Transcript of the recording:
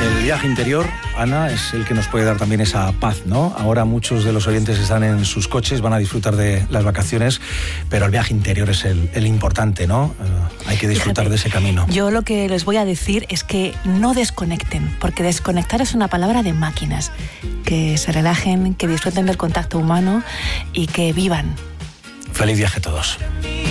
El viaje interior, Ana, es el que nos puede dar también esa paz, ¿no? Ahora muchos de los oyentes están en sus coches, van a disfrutar de las vacaciones, pero el viaje interior es el importante, ¿no? Hay que disfrutar de ese camino. Yo lo que les voy a decir es que no desconecten, porque desconectar es una palabra de máquinas. Que se relajen, que disfruten del contacto humano y que vivan. Feliz viaje a todos.